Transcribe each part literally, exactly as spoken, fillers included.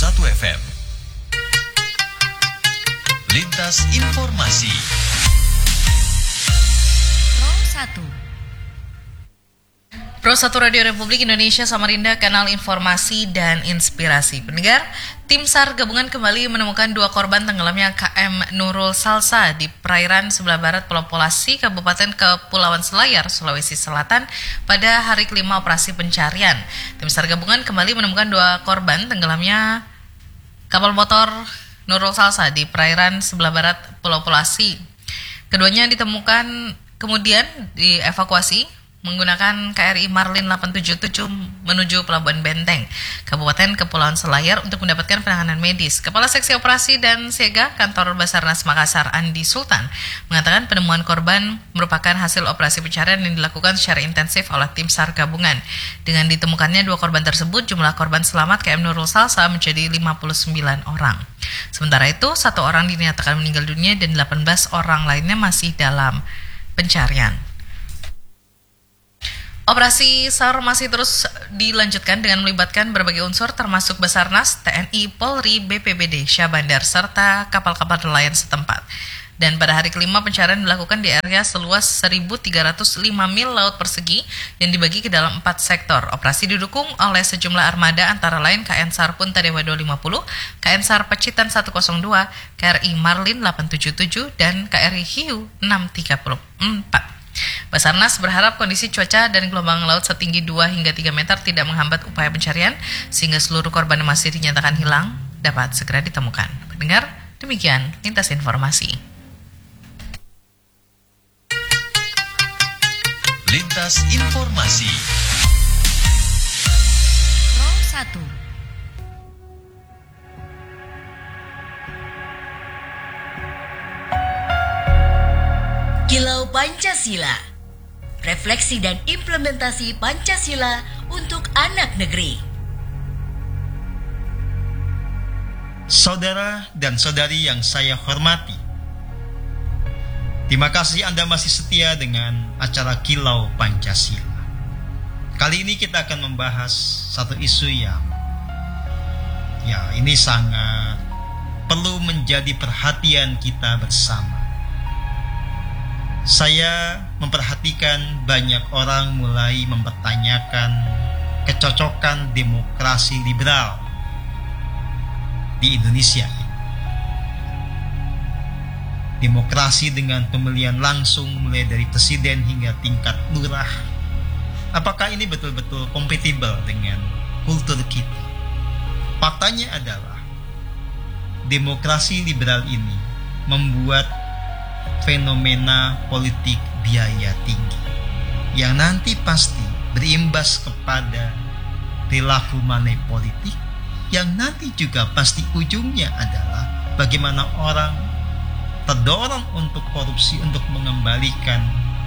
satu F M. Lintas Informasi. Pro satu. Pro satu Radio Republik Indonesia Samarinda, kanal informasi dan inspirasi. Pendengar, tim SAR gabungan kembali menemukan dua korban tenggelamnya K M Nurul Salsa di perairan sebelah barat Pulau Polasi, Kabupaten Kepulauan Selayar, Sulawesi Selatan pada hari kelima operasi pencarian. Tim SAR gabungan kembali menemukan dua korban tenggelamnya kapal motor Nurul Salsa di perairan sebelah barat Pulau Polasi. Keduanya ditemukan kemudian dievakuasi menggunakan K R I Marlin delapan tujuh tujuh menuju Pelabuhan Benteng, Kabupaten Kepulauan Selayar untuk mendapatkan penanganan medis. Kepala Seksi Operasi dan Siaga Kantor Basarnas Makassar, Andi Sultan, mengatakan penemuan korban merupakan hasil operasi pencarian yang dilakukan secara intensif oleh tim SAR gabungan. Dengan ditemukannya dua korban tersebut, jumlah korban selamat K M Nurul Salsa menjadi lima puluh sembilan orang. Sementara itu, satu orang dinyatakan meninggal dunia dan delapan belas orang lainnya masih dalam pencarian. Operasi SAR masih terus dilanjutkan dengan melibatkan berbagai unsur termasuk Basarnas, T N I, Polri, B P B D, Syah Bandar, serta kapal-kapal nelayan setempat. Dan pada hari kelima pencarian dilakukan di area seluas seribu tiga ratus lima mil laut persegi yang dibagi ke dalam empat sektor. Operasi didukung oleh sejumlah armada antara lain K N SAR Punta Dewa dua lima nol, K N SAR Pacitan seratus dua, K R I Marlin delapan tujuh tujuh, dan K R I Hiu enam tiga empat. Basarnas berharap kondisi cuaca dan gelombang laut setinggi dua hingga tiga meter tidak menghambat upaya pencarian sehingga seluruh korban yang masih dinyatakan hilang dapat segera ditemukan. Pendengar, demikian lintas informasi. Lintas Informasi. Pro satu. Kilau Pancasila, refleksi dan implementasi Pancasila untuk anak negeri. Saudara dan saudari yang saya hormati, terima kasih Anda masih setia dengan acara Kilau Pancasila. Kali ini kita akan membahas satu isu yang ya ini sangat perlu menjadi perhatian kita bersama. Saya memperhatikan banyak orang mulai mempertanyakan kecocokan demokrasi liberal di Indonesia. Demokrasi dengan pemilihan langsung mulai dari presiden hingga tingkat lurah. Apakah ini betul-betul kompatibel dengan kultur kita? Faktanya adalah demokrasi liberal ini membuat fenomena politik biaya tinggi yang nanti pasti berimbas kepada perilaku money politik yang nanti juga pasti ujungnya adalah bagaimana orang terdorong untuk korupsi untuk mengembalikan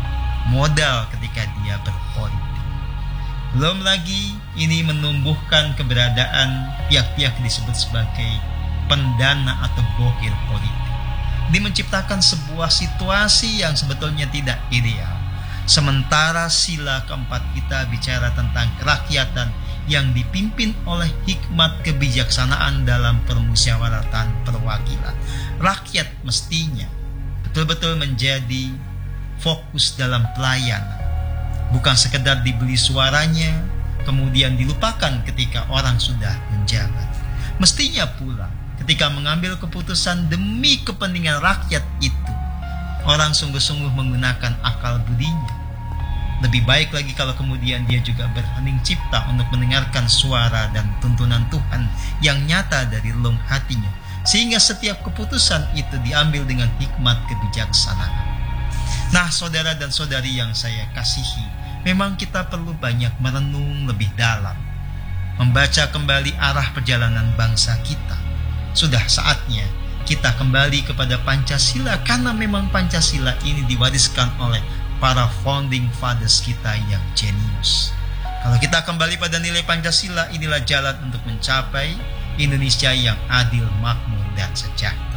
modal ketika dia berpolitik. Belum lagi ini menumbuhkan keberadaan pihak-pihak disebut sebagai pendana atau bokir politik. Ini menciptakan sebuah situasi yang sebetulnya tidak ideal. Sementara sila keempat kita bicara tentang kerakyatan yang dipimpin oleh hikmat kebijaksanaan dalam permusyawaratan perwakilan. Rakyat mestinya betul-betul menjadi fokus dalam pelayanan. Bukan sekedar dibeli suaranya, kemudian dilupakan ketika orang sudah menjabat. Mestinya pula ketika mengambil keputusan demi kepentingan rakyat itu, orang sungguh-sungguh menggunakan akal budinya. Lebih baik lagi kalau kemudian dia juga berhening cipta untuk mendengarkan suara dan tuntunan Tuhan yang nyata dari relung hatinya, sehingga setiap keputusan itu diambil dengan hikmat kebijaksanaan. Nah, saudara dan saudari yang saya kasihi, memang kita perlu banyak merenung lebih dalam, membaca kembali arah perjalanan bangsa kita. Sudah saatnya kita kembali kepada Pancasila, karena memang Pancasila ini diwariskan oleh para founding fathers kita yang jenius. Kalau kita kembali pada nilai Pancasila, inilah jalan untuk mencapai Indonesia yang adil, makmur, dan sejahtera.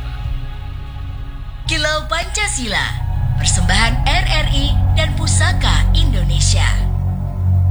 Kilau Pancasila, persembahan R R I dan Pusaka Indonesia.